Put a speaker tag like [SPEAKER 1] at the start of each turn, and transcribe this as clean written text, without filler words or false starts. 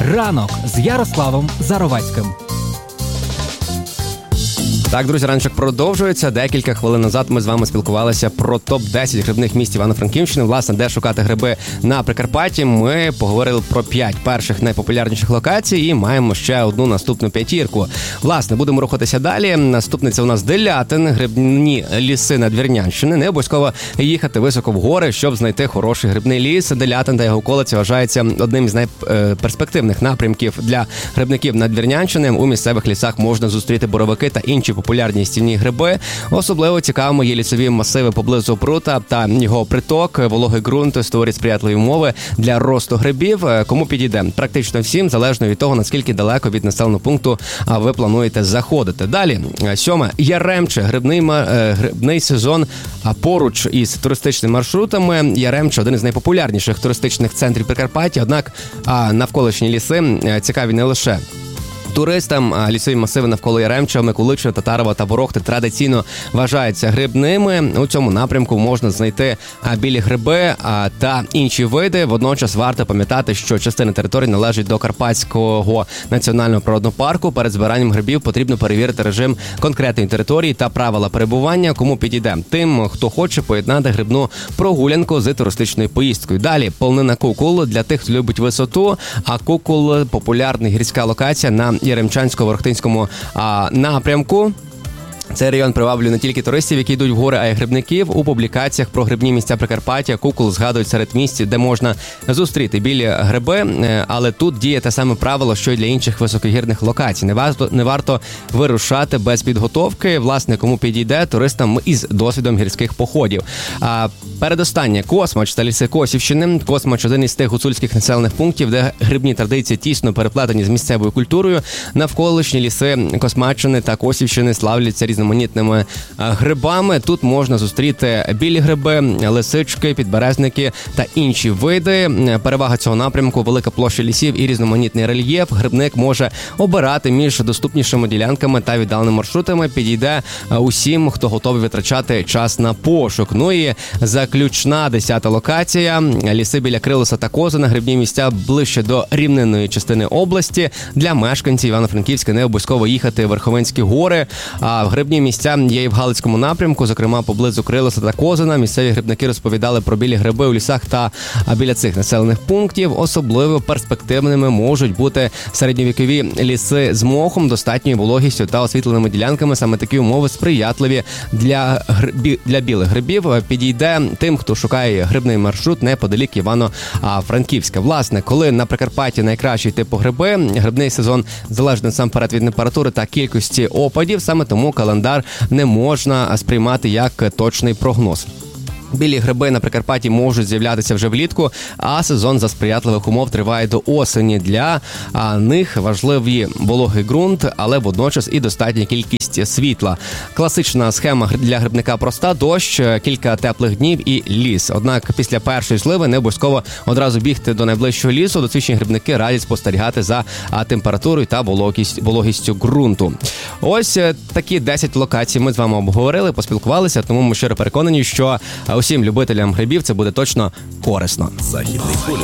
[SPEAKER 1] Ранок з Ярославом Заровацьким.
[SPEAKER 2] Так, друзі, раночок продовжується. Декілька хвилин назад ми з вами спілкувалися про топ-10 грибних місць Івано-Франківщини. Власне, де шукати гриби на Прикарпатті. Ми поговорили про 5 перших найпопулярніших локацій і маємо ще одну наступну п'ятірку. Власне, будемо рухатися далі. Наступниця у нас Делятин, грибні ліси Надвірнянщини. Не обов'язково їхати високо в гори, щоб знайти хороший грибний ліс. Делятин та його околиці вважається одним з найперспективних напрямків для грибників Надвірнянщини. У місцевих лісах можна зустріти боровики та інші популярні їстівні гриби. Особливо цікавими є лісові масиви поблизу прута та його приток. Вологий ґрунт створює сприятливі умови для росту грибів. Кому підійде? Практично всім, залежно від того, наскільки далеко від населеного пункту ви плануєте заходити. Далі, 7. Яремче. Грибний сезон поруч із туристичними маршрутами. Яремче – один із найпопулярніших туристичних центрів Прикарпаття. Однак навколишні ліси цікаві не лише туристам. Лісові масиви навколо Яремча, Миколича, Татарова та Ворохти традиційно вважаються грибними. У цьому напрямку можна знайти білі гриби та інші види. Водночас варто пам'ятати, що частина території належить до Карпатського національного природного парку. Перед збиранням грибів потрібно перевірити режим конкретної території та правила перебування. Кому підійде? Тим, хто хоче поєднати грибну прогулянку з туристичною поїздкою. Далі, полонина Кукол для тих, хто любить висоту. А Кукол – популярна гірська локація на Яремчансько-Ворохтинському напрямку. Цей район приваблює не тільки туристів, які йдуть в гори, а й грибників. У публікаціях про грибні місця Прикарпаття Кукол згадують серед місць, де можна зустріти білі гриби, але тут діє те саме правило, що й для інших високогірних локацій. Не варто вирушати без підготовки. Власне, кому підійде туристам із досвідом гірських походів. Передостаннє – Космач та ліси Косівщини. Космач – один із тих гуцульських населених пунктів, де грибні традиції тісно переплетені з місцевою культурою. Навколишні ліси Космаччини та Косівщини славляться різноманітними грибами. Тут можна зустріти білі гриби, лисички, підберезники та інші види. Перевага цього напрямку – велика площа лісів і різноманітний рельєф. Грибник може обирати між доступнішими ділянками та віддаленими маршрутами. Підійде усім, хто готовий витрачати час на пошук. Ну і заключна 10-та локація. Ліси біля Крилоса та Козина. Грибні місця ближче до рівнинної частини області. Для мешканців Івано-Франківська не обов'язково їхати в Верховинські гори. Грибні місця є і в Галицькому напрямку, зокрема поблизу Крилоса та Козина. Місцеві грибники розповідали про білі гриби у лісах та біля цих населених пунктів. Особливо перспективними можуть бути середньовікові ліси з мохом, достатньою вологістю та освітленими ділянками. Саме такі умови сприятливі для білих грибів. Підійде тим, хто шукає грибний маршрут неподалік Івано-Франківська. Власне, коли на Прикарпатті найкраще йти по гриби, грибний сезон залежить насамперед від температури та кількості опадів. Саме тому календар не можна сприймати як точний прогноз. Білі гриби на Прикарпатті можуть з'являтися вже влітку, а сезон за сприятливих умов триває до осені. Для них важливий вологий ґрунт, але водночас і достатня кількість світла. Класична схема для грибника проста – дощ, кілька теплих днів і ліс. Однак після першої сливи не обов'язково одразу бігти до найближчого лісу. Досвідчені грибники радять спостерігати за температурою та вологістю ґрунту. Ось такі 10 локацій ми з вами обговорили, поспілкувалися, тому ми щиро переконані, що усім любителям грибів це буде точно корисно.
[SPEAKER 3] Західний полюс.